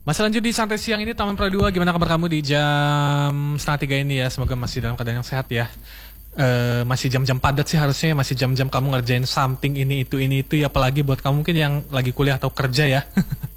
Masih lanjut di santai siang ini Taman Pradua. Gimana kabar kamu di jam setengah tiga ini ya? Semoga masih dalam keadaan yang sehat ya. Masih jam-jam padat sih harusnya. Masih jam-jam kamu ngerjain something ini itu ya. Apalagi buat kamu mungkin yang lagi kuliah atau kerja ya.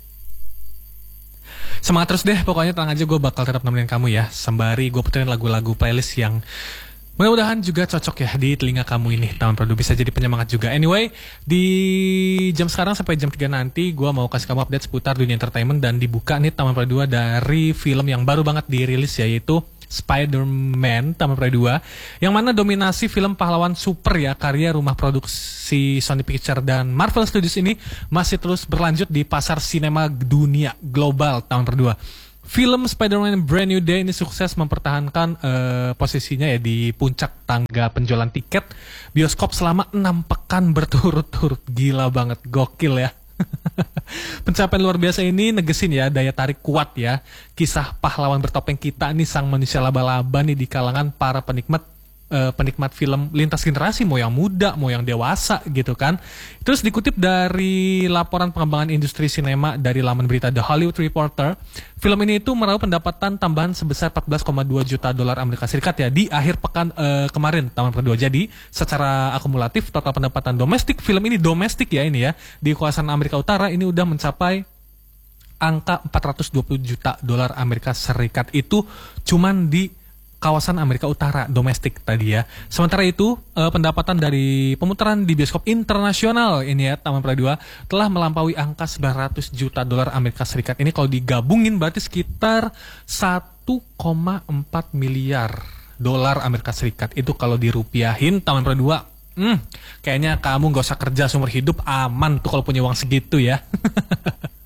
Semangat terus deh. Pokoknya tenang aja, gue bakal tetap nemenin kamu ya. Sembari gue puterin lagu-lagu playlist yang mudah-mudahan juga cocok ya di telinga kamu ini. Taman Pradua bisa jadi penyemangat juga. Anyway, di jam sekarang sampai jam 3 nanti gue mau kasih kamu update seputar dunia entertainment. Dan dibuka nih Taman Pradua dari film yang baru banget dirilis, yaitu Spider-Man Taman Pradua, yang mana dominasi film pahlawan super ya, karya rumah produksi Sony Pictures dan Marvel Studios ini masih terus berlanjut di pasar sinema dunia global. Taman Pradua, film Spider-Man Brand New Day ini sukses mempertahankan posisinya ya di puncak tangga penjualan tiket bioskop selama 6 pekan berturut-turut. Gila banget, gokil ya. Pencapaian luar biasa ini negesin ya daya tarik kuat ya kisah pahlawan bertopeng kita nih, sang manusia laba-laba nih di kalangan para penikmat film lintas generasi, mau yang muda mau yang dewasa gitu kan. Terus dikutip dari laporan pengembangan industri sinema dari laman berita The Hollywood Reporter, film ini itu meraup pendapatan tambahan sebesar 14,2 juta dolar Amerika Serikat ya di akhir pekan kemarin Taman Pradua. Jadi secara akumulatif total pendapatan domestik film ini, domestik ya ini ya, di kawasan Amerika Utara ini udah mencapai angka 420 juta dolar Amerika Serikat. Itu cuman di kawasan Amerika Utara, domestik tadi ya. Sementara itu pendapatan dari pemutaran di bioskop internasional ini ya Taman Pradua telah melampaui angka 900 juta dolar Amerika Serikat. Ini kalau digabungin berarti sekitar 1,4 miliar dolar Amerika Serikat. Itu kalau dirupiahin Taman Pradua, kayaknya kamu gak usah kerja seumur hidup, aman tuh kalau punya uang segitu ya.